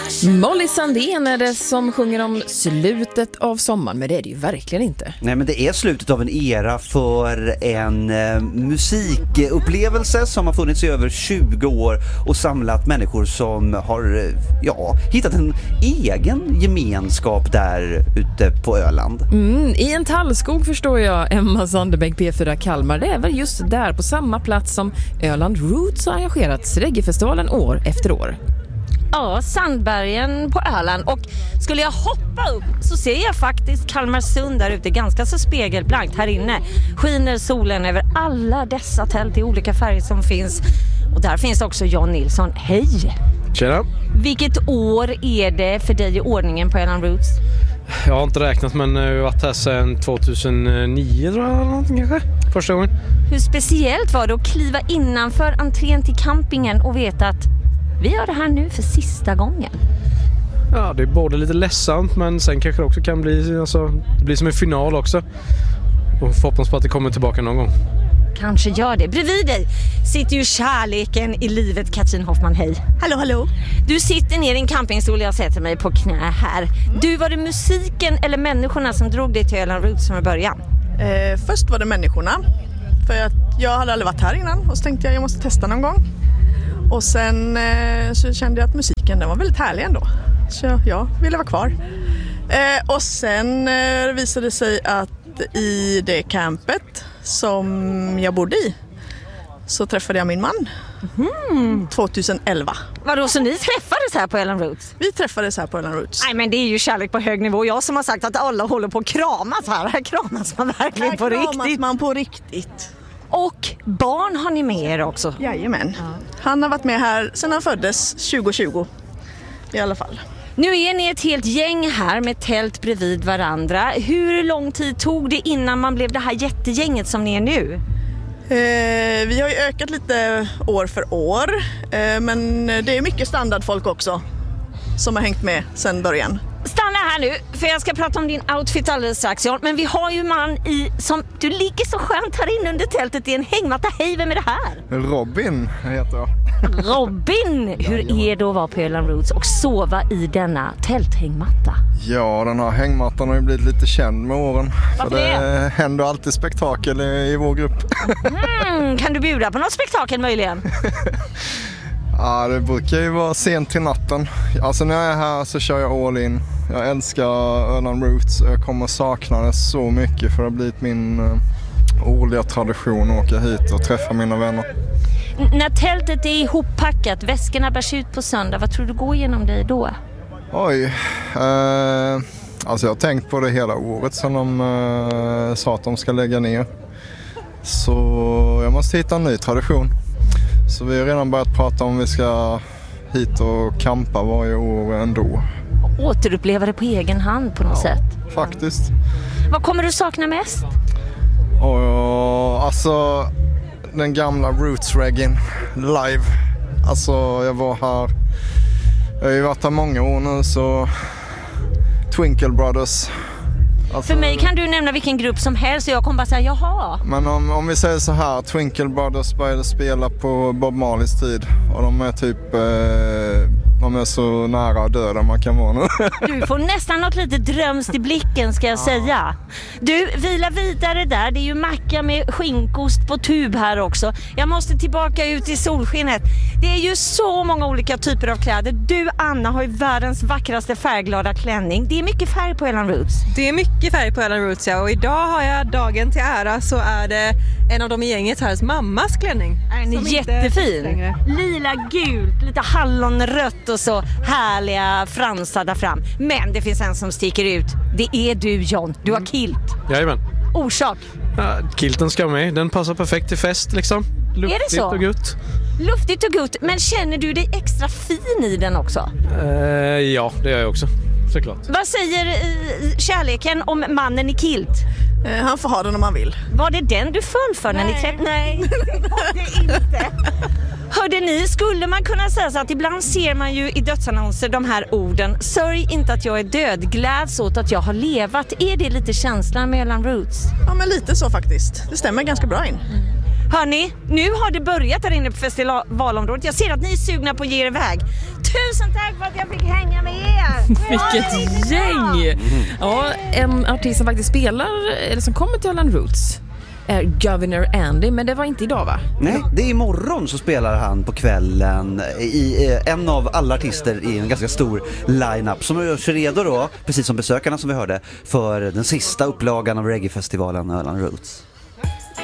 Molly Sandén är det som sjunger om slutet av sommaren, men det är det ju verkligen inte. Nej, men det är slutet av en era för en musikupplevelse som har funnits i över 20 år och samlat människor som har hittat en egen gemenskap där ute på Öland. I en tallskog förstår jag, Emma Sandebäck, P4 Kalmar. Det är väl just där på samma plats som Öland Roots har engagerats reggaefestivalen år efter år. Ja, Sandbergen på Öland. Och skulle jag hoppa upp så ser jag faktiskt Kalmarsund där ute ganska så spegelblankt. Här inne skiner solen över alla dessa tält i olika färger som finns. Och där finns också John Nilsson. Hej! Tjena! Vilket år är det för dig i ordningen på Öland Roots? Jag har inte räknat, men jag har varit här sedan 2009 tror jag, eller någonting kanske. Första gången. Hur speciellt var det att kliva innanför entrén till campingen och veta att vi gör det här nu för sista gången? Ja, det är både lite ledsamt, men sen kanske det också kan bli, det blir som en final också. Och får hoppas på att det kommer tillbaka någon gång. Kanske gör det. Bredvid dig sitter ju kärleken i livet, Katrin Hoffman. Hej. Hallå, hallå. Du sitter ner i en campingstol och jag sätter mig på knä här. Du, var det musiken eller människorna som drog dig till Öland Roots från början? Först var det människorna. För att jag hade aldrig varit här innan och så tänkte jag måste testa någon gång. Och sen så kände jag att musiken den var väldigt härlig ändå. Så jag ville vara kvar. Och sen visade det sig att i det campet som jag bodde i så träffade jag min man 2011. Vadå, så ni träffades här på Öland Roots? Vi träffades här på Öland Roots. Nej, men det är ju kärlek på hög nivå. Jag som har sagt att alla håller på att kramas här. Här kramas man verkligen här på riktigt. kramas man på riktigt. Och barn har ni med er också? Jajamän. Ja. Han har varit med här sedan han föddes 2020 i alla fall. Nu är ni ett helt gäng här med tält bredvid varandra. Hur lång tid tog det innan man blev det här jättegänget som ni är nu? Vi har ju ökat lite år för år, men det är mycket standardfolk också som har hängt med sedan början. Stanna här nu, för jag ska prata om din outfit alldeles strax, Jan. Men vi har ju man i som du ligger så skönt här inne under tältet i en hängmatta. Hej, vem är det här? Robin heter jag. Robin, hur är det att vara på Öland Roots och sova i denna tälthängmatta? Ja, den här hängmattan har ju blivit lite känd med åren. Varför för det händer alltid spektakel i vår grupp. Kan du bjuda på något spektakel möjligen? Ja, det brukar ju vara sent till natten. Alltså när jag är här så kör jag all in. Jag älskar Öland Roots. Jag kommer sakna det så mycket, för det har blivit min årliga tradition att åka hit och träffa mina vänner. När tältet är ihoppackat, väskorna bärs ut på söndag, vad tror du går igenom dig då? Oj, alltså jag har tänkt på det hela året sedan de sa att de ska lägga ner. Så jag måste hitta en ny tradition. Så vi har redan börjat prata om vi ska hit och campa varje år ändå. Återuppleva det på egen hand på något sätt. Faktiskt. Vad kommer du sakna mest? Alltså den gamla Roots-reggaen live. Alltså jag var här. Jag har ju varit här många år nu, så Twinkle Brothers. Alltså, för mig kan du nämna vilken grupp som helst och jag kommer bara säga jaha. Men om vi säger så här, Twinkle Brothers började spela på Bob Marleys tid. Och de är typ, de är så nära döden man kan vara nu. Du får nästan något lite drömst i blicken, ska jag säga. Du, vila vidare där. Det är ju macka med skinkost på tub här också. Jag måste tillbaka ut i solskenet. Det är ju så många olika typer av kläder. Du, Anna, har ju världens vackraste färgglada klänning. Det är mycket färg på Öland Roots. Det är mycket färg på Öland Roots, ja. Och idag har jag dagen till ära, så är det en av de i gänget här, mammas klänning. Den är jättefin. Lila, gult, lite hallonrött och så härliga fransar där fram. Men det finns en som sticker ut. Det är du, John. Du har kilt. Jajamän. Orsak? Ja, kilten ska med. Den passar perfekt till fest liksom. Luftigt är det så? Och gott. Luftigt och gott. Men känner du dig extra fin i den också? Ja, det gör jag också. Såklart. Vad säger kärleken om mannen i kilt? Han får ha den om han vill. Var det den du föll för när ni träffade? Nej, det var det inte. Hörde ni, skulle man kunna säga så att ibland ser man ju i dödsannonser de här orden: sörj inte att jag är död, gläds åt att jag har levat. Är det lite känslan med Öland Roots? Ja, men lite så faktiskt. Det stämmer ganska bra in. Hörni, nu har det börjat där inne på festivalområdet. Jag ser att ni är sugna på att ge er iväg. Tusen tack för att jag fick hänga med er. Vilket gäng! Ja, en artist som faktiskt spelar, eller som kommer till Öland Roots, är Governor Andy, men det var inte idag, va? Nej, det är imorgon så spelar han på kvällen i en av alla artister i en ganska stor line-up som gör sig redo då, precis som besökarna som vi hörde, för den sista upplagan av reggae-festivalen Öland Roots.